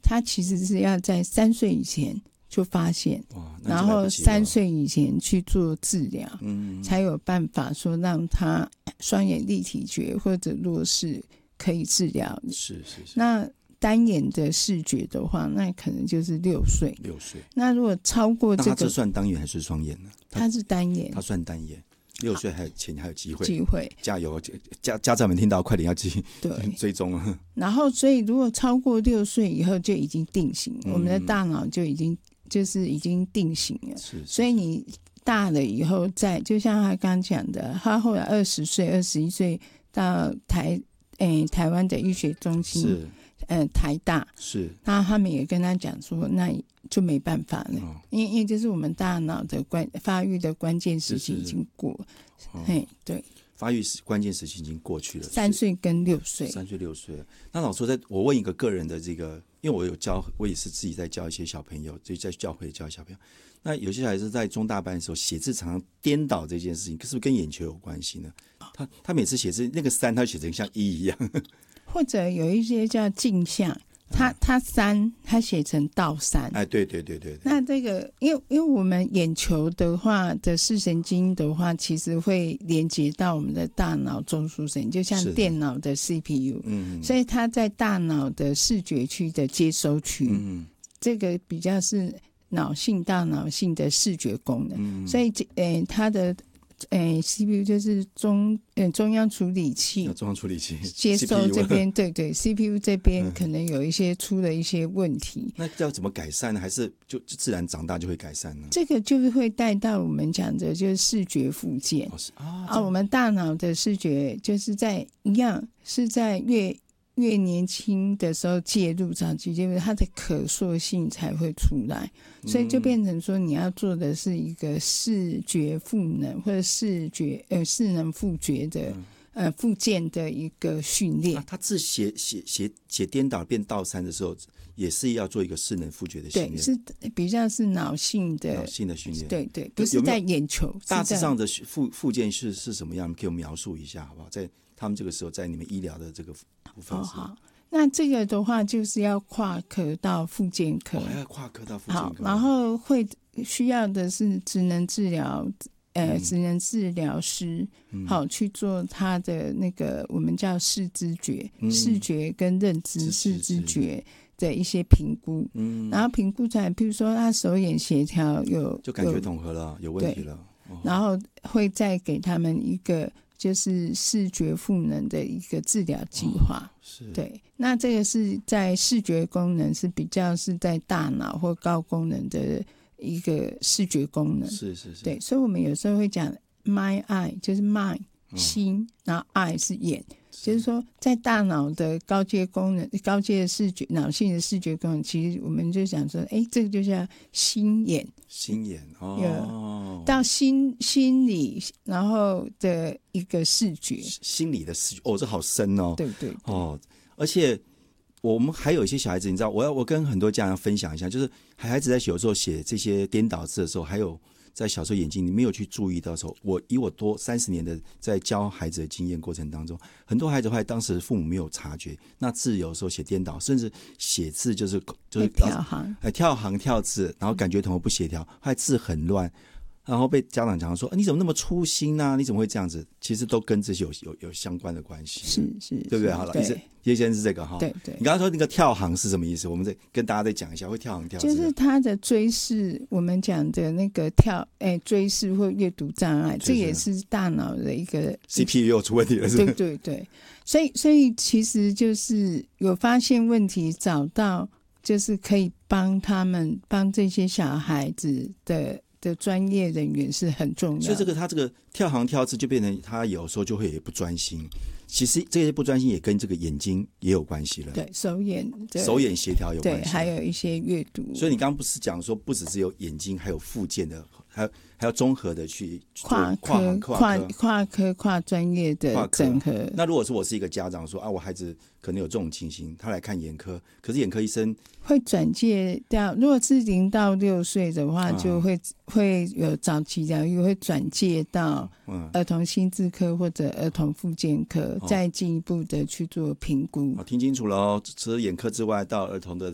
他其实是要在3岁以前就发现，然后3岁以前去做治疗，才有办法说让他双眼立体觉或者弱视可以治疗。 是。 那单眼的视觉的话，那可能就是6岁。那如果超过这个， 那他这算单眼还是双眼呢？ 他是单眼， 他算单眼。6岁前还有机会， 加油！家长们听到快点要追踪了。 然后，所以如果超过6岁以后就已经定型，我们的大脑就已经定型了。所以你大了以后再，就像他刚讲的，他后来20岁、21岁到台湾的医学中心，台大是， 那他们也跟他讲说，那就没办法了，因为这是我们大脑的发育的关键时期已经过了，对， 发育关键时期已经过去了 ，3岁跟6岁 ，3岁6岁。那老师，我问一个个人的这个，因为我也是自己在教一些小朋友，就在教会教小朋友。那有些小孩子在中大班的时候写字常常颠倒这件事情，是不是跟眼球有关系呢？他每次写字那个3，他写成像1一样。 或者有一些叫镜像，他3他写成倒3， 对。 那这个因为我们眼球的话的视神经的话，其实会连接到我们的大脑中枢神经，就像电脑的 CPU，所以它在大脑的视觉区的接收区，这个比较是大脑性的视觉功能，所以它的CPU 就是中央处理器接收这边对 CPU 这边可能有一些出了一些问题， 那要怎么改善呢？还是就自然长大就会改善呢？ 这个就会带到我们讲的就是视觉复健，我们大脑的视觉就是一样是在越年轻的时候介入早期介入，它的可塑性才会出来，所以就变成说你要做的是一个视觉赋能或者视能复觉的复健的一个训练。 他字写颠倒变倒3的时候，也是要做一个视能复觉的训练。 对，是比较是脑性的训练。对，不是在眼球。 大致上的复健是什么样？可以描述一下好不好？在他们这个时候，在你们医疗的这个部分好，那这个的话就是要跨科到复健科， 还要跨科到复健科。 好，然后需要的是职能治疗师，好去做他的那个我们叫视知觉，视觉跟认知视知觉的一些评估，然后评估出来，譬如说他手眼协调就感觉统合了，有问题了， 然后会再给他们一个就是视觉赋能的一个治疗计划，对，那这个是在视觉功能是比较是在大脑或高功能的一个视觉功能，是，对，所以我们有时候会讲 mind eye， 就是 mind 心，然后 eye 是眼，就是说在大脑的高阶的视觉脑性的视觉功能，其实我们就想说这个就叫心眼到心理然后的一个视觉， 心理的视觉这好深哦， 对而且我们还有一些小孩子，你知道我跟很多家长分享一下，就是孩子在有时候写这些颠倒字的时候，还有在小时候眼睛你没有去注意到的时候，以我多30年的在教孩子的经验过程当中，很多孩子后来当时父母没有察觉，那字有时候写颠倒，甚至写字就是跳行跳字，然后感觉同学不协调，后来字很乱，然后被家长讲说你怎么那么粗心啊，你怎么会这样子，其实都跟这些有相关的关系，是对不对？好了，叶先生是这个哈，对，你刚刚说那个跳行是什么意思？我们再跟大家再讲一下，会跳行跳字就是他的追视，我们讲的那个追视或阅读障碍，这也是大脑的一个 CPU 又出问题了，是不是？ 对，所以其实就是有发现问题，找到就是可以帮这些小孩子的专业人员是很重要的， 所以他这个跳行跳字就变成他有时候就会不专心。其实这些不专心也跟这个眼睛也有关系了， 对，手眼协调有关系， 对，还有一些阅读。 所以你刚刚不是讲说不只有眼睛，还有附件的，还要综合的去跨科跨专业的整合。 那如果是我是一个家长说我孩子可能有这种情形，他来看眼科，可是眼科医生会转介到，如果是0到6岁的话，就会有早期疗愈，会转介到儿童心智科或者儿童复健科，再进一步的去做评估。 听清楚了哦，除了眼科之外，到儿童的